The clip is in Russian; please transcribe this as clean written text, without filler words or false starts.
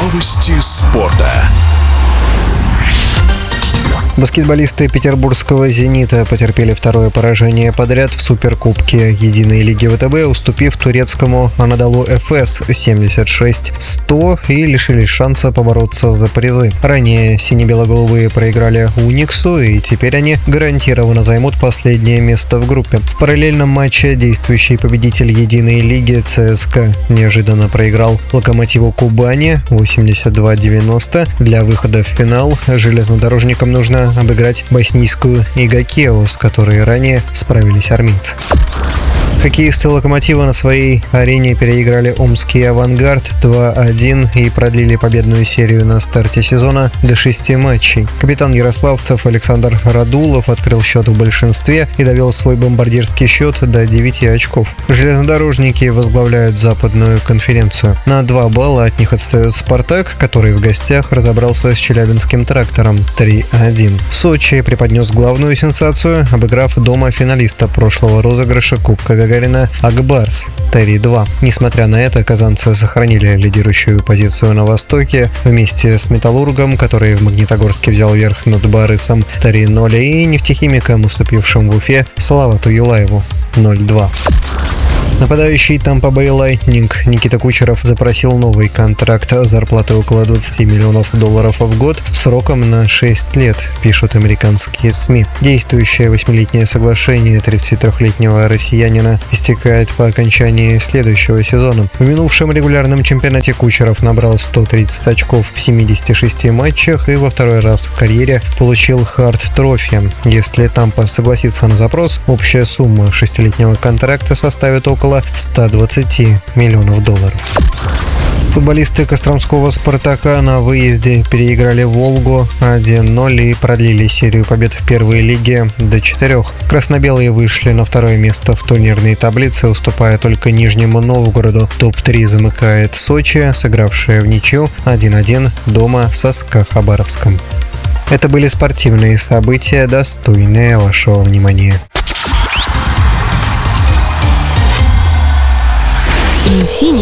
Новости спорта. Баскетболисты петербургского «Зенита» потерпели второе поражение подряд в Суперкубке единой лиги ВТБ, уступив турецкому Анадолу Эфес 76-100 и лишились шанса побороться за призы. Ранее сине-бело-голубые проиграли Униксу, и теперь они гарантированно займут последнее место в группе. В параллельном матче действующий победитель единой лиги ЦСКА неожиданно проиграл Локомотиву Кубани 82-90. Для выхода в финал железнодорожникам нужно обыграть боснийскую Игакеу, с которой ранее справились армейцы. Хоккеисты «Локомотива» на своей арене переиграли омский «Авангард» 2-1 и продлили победную серию на старте сезона до 6 матчей. Капитан ярославцев Александр Радулов открыл счет в большинстве и довел свой бомбардирский счет до 9 очков. Железнодорожники возглавляют западную конференцию. На 2 балла от них отстает «Спартак», который в гостях разобрался с челябинским «Трактором» 3-1. Сочи преподнес главную сенсацию, обыграв дома финалиста прошлого розыгрыша Кубка Гагарина «Акбарс» 3-2. Несмотря на это, казанцы сохранили лидирующую позицию на Востоке вместе с «Металлургом», который в Магнитогорске взял верх над «Барысом» 3-0, и «Нефтехимиком», уступившим в Уфе Салавату Юлаеву 0-2. Нападающий Тампа Бэй Лайтнинг Никита Кучеров запросил новый контракт с зарплатой около $20 миллионов в год сроком на 6 лет, пишут американские СМИ. Действующее 8-летнее соглашение 33-летнего россиянина истекает по окончании следующего сезона. В минувшем регулярном чемпионате Кучеров набрал 130 очков в 76 матчах и во второй раз в карьере получил Харт-трофи. Если Тампа согласится на запрос, общая сумма 6-летнего контракта составит около $120 миллионов. Футболисты костромского «Спартака» на выезде переиграли «Волгу» 1-0 и продлили серию побед в первой лиге до 4. Красно-белые вышли на второе место в турнирной таблице, уступая только Нижнему Новгороду. Топ-3 замыкает Сочи, сыгравшая в ничью 1-1 дома со СКА Хабаровском. Это были спортивные события, достойные вашего внимания.